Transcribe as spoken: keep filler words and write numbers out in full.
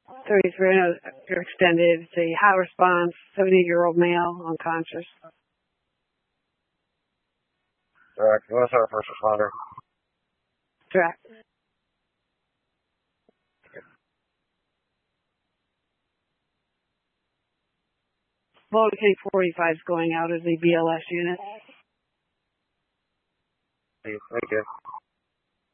thirty-three, no, you're extended. It's a hot response, seventy-year-old male, unconscious. Correct. What's our first responder? Correct. Boulder County forty-five is going out as a B L S unit. Thank you.